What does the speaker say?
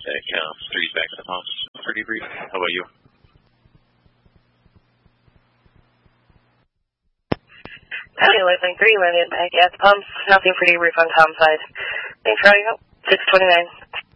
contact. 3's back at the pumps for debrief. How about you? Okay, Lightning 3, landed back at the pumps. Nothing for debrief on Tom's side. Thanks for running up. 629.